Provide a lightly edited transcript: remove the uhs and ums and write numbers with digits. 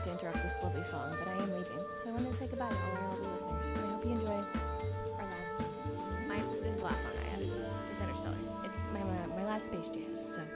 to interrupt this lovely song, but I am leaving. So I wanted to say goodbye to all our lovely listeners. And I hope you enjoy our last. This is the last song I added. It's Interstellar. It's my last Space Jazz. So